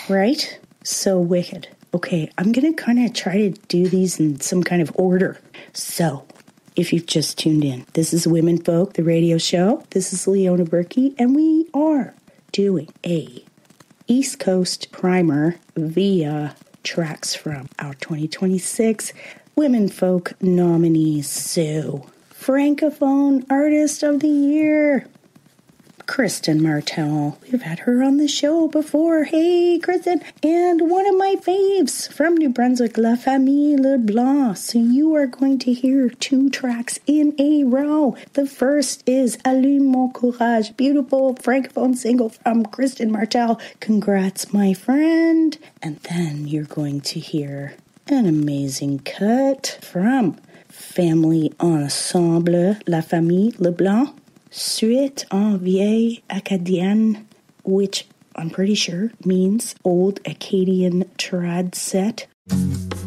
right? So wicked. Okay, I'm going to kind of try to do these in some kind of order. So, if you've just tuned in, this is Women Folk, the radio show. This is Leona Berkey, and we are doing a East Coast primer via tracks from our 2026 Women Folk nominees. So, Francophone Artist of the Year, Kristen Martell. We've had her on the show before. Hey, Kristen. And one of my faves from New Brunswick, La Famille Leblanc. So you are going to hear 2 tracks in a row. The first is Allume Mon Courage, beautiful Francophone single from Kristen Martell. Congrats, my friend. And then you're going to hear an amazing cut from Family Ensemble, La Famille Leblanc. Suite en vieille acadienne, which I'm pretty sure means old Acadian trad set.